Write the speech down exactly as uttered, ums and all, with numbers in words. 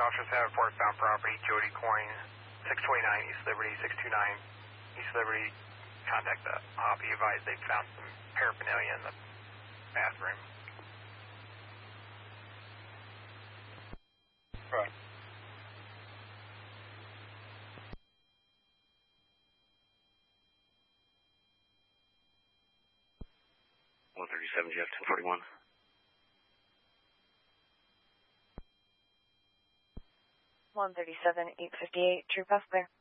Officers have northbound property, Jody Coyne, six twenty-nine East Liberty, six two nine East Liberty. Contact the hobby, advised they found some paraphernalia in the bathroom. Right. one thirty-seven Jeff, ten forty-one. one thirty-seven, eight fifty-eight, True Pass clear.